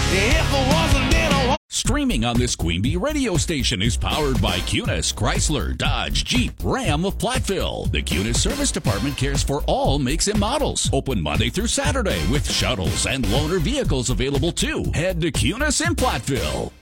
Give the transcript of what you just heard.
If I wasn't in a Streaming on this Queen Bee radio station is powered by Cunis, Chrysler, Dodge, Jeep, Ram of Platteville. The Cunis Service Department cares for all makes and models. Open Monday through Saturday with shuttles and loaner vehicles available too. Head to Cunis in Platteville.